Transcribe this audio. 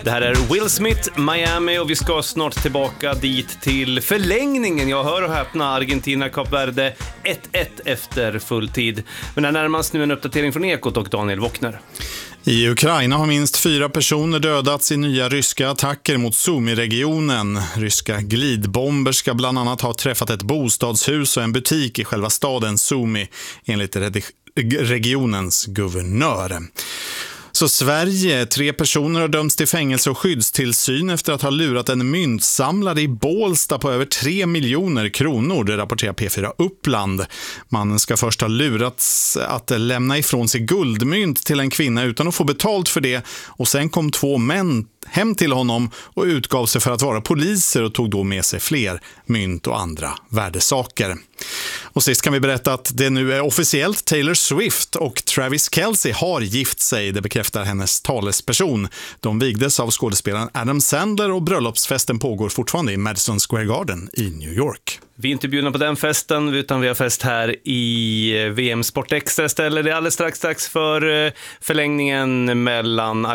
Det här är Will Smith, Miami, och vi ska snart tillbaka dit till förlängningen. Jag hör och häpna, Argentina, Kap Verde 1-1 efter fulltid. Men det närmast nu en uppdatering från Ekot och Daniel Wockner. I Ukraina har minst 4 personer dödats i nya ryska attacker mot Sumy-regionen. Ryska glidbomber ska bland annat ha träffat ett bostadshus och en butik i själva staden Sumy, enligt regionens guvernör. Så Sverige, 3 personer har dömts till fängelse och skyddstillsyn efter att ha lurat en myntsamlare i Bålsta på över 3 miljoner kronor, det rapporterar P4 Uppland. Mannen ska först ha lurats att lämna ifrån sig guldmynt till en kvinna utan att få betalt för det, och sen kom 2 män hem till honom och utgav sig för att vara poliser och tog då med sig fler mynt och andra värdesaker. Och sist kan vi berätta att det nu är officiellt: Taylor Swift och Travis Kelce har gift sig, det bekräftar hennes talesperson. De vigdes av skådespelaren Adam Sandler och bröllopsfesten pågår fortfarande i Madison Square Garden i New York. Vi är inte bjudna på den festen, utan vi har fest här i VM Sport Extra istället. Det är alldeles strax för förlängningen mellan